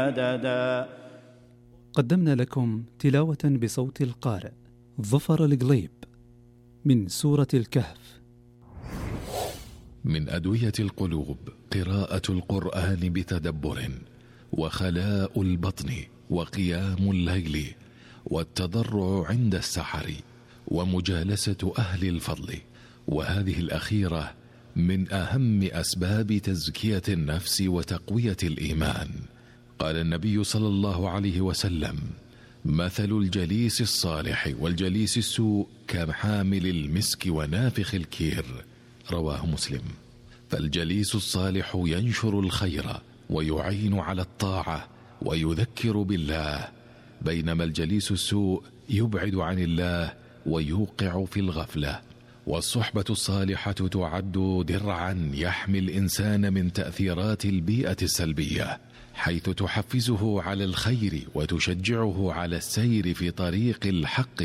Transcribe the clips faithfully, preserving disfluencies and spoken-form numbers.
قدمنا لكم تلاوة بصوت القارئ ظفر القليب من سورة الكهف. من أدوية القلوب قراءة القرآن بتدبر، وخلاء البطن، وقيام الليل، والتضرع عند السحر، ومجالسة أهل الفضل، وهذه الأخيرة من أهم أسباب تزكية النفس وتقوية الإيمان. قال النبي صلى الله عليه وسلم: مثل الجليس الصالح والجليس السوء كحامل المسك ونافخ الكير. رواه مسلم. فالجليس الصالح ينشر الخير ويعين على الطاعة ويذكر بالله، بينما الجليس السوء يبعد عن الله ويوقع في الغفلة. والصحبة الصالحة تعد درعا يحمي الإنسان من تأثيرات البيئة السلبية، حيث تحفزه على الخير وتشجعه على السير في طريق الحق،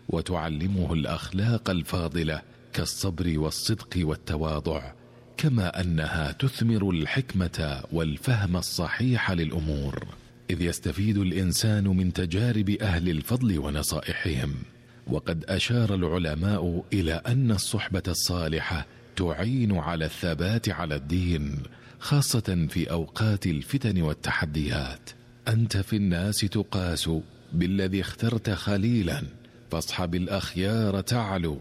وتعلمه الأخلاق الفاضلة كالصبر والصدق والتواضع، كما أنها تثمر الحكمة والفهم الصحيح للأمور، إذ يستفيد الإنسان من تجارب أهل الفضل ونصائحهم. وقد أشار العلماء إلى أن الصحبة الصالحة تعين على الثبات على الدين، خاصة في أوقات الفتن والتحديات. أنت في الناس تقاس، بالذي اخترت خليلا، فاصحب الأخيار تعلو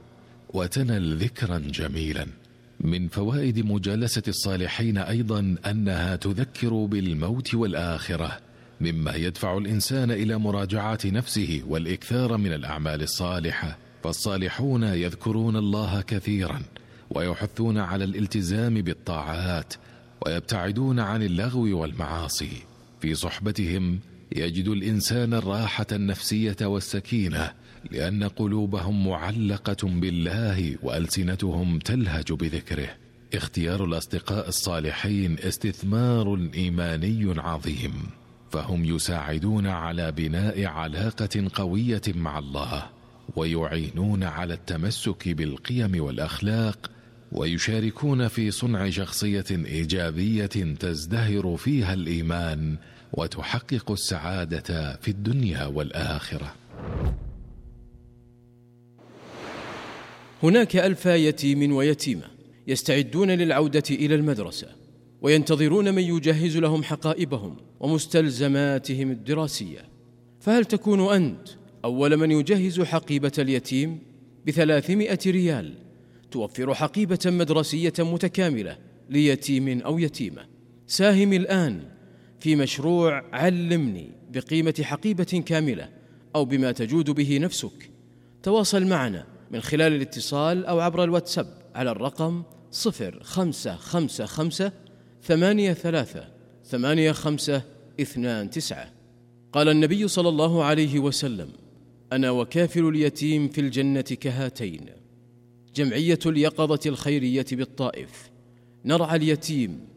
وتنل ذكرا جميلا. من فوائد مجالسة الصالحين أيضا أنها تذكر بالموت والآخرة، مما يدفع الإنسان إلى مراجعة نفسه والإكثار من الأعمال الصالحة. فالصالحون يذكرون الله كثيرا، ويحثون على الالتزام بالطاعات، ويبتعدون عن اللغو والمعاصي. في صحبتهم يجد الإنسان الراحة النفسية والسكينة، لأن قلوبهم معلقة بالله وألسنتهم تلهج بذكره. اختيار الأصدقاء الصالحين استثمار إيماني عظيم، فهم يساعدون على بناء علاقة قوية مع الله، ويعينون على التمسك بالقيم والأخلاق، ويشاركون في صنع شخصية إيجابية تزدهر فيها الإيمان وتحقق السعادة في الدنيا والآخرة. هناك ألف يتيم ويتيمة يستعدون للعودة إلى المدرسة، وينتظرون من يجهز لهم حقائبهم ومستلزماتهم الدراسية. فهل تكون أنت أول من يجهز حقيبة اليتيم بثلاثمائة ريال توفر حقيبة مدرسية متكاملة ليتيم أو يتيمة؟ ساهم الآن في مشروع علمني بقيمة حقيبة كاملة، أو بما تجود به نفسك. تواصل معنا من خلال الاتصال أو عبر الواتساب على الرقم صفر خمسة خمسة خمسة ثمانية ثلاثة ثمانية خمسة اثنان تسعة. قال النبي صلى الله عليه وسلم: أنا وكافل اليتيم في الجنة كهاتين. جمعية اليقظة الخيرية بالطائف نرعى اليتيم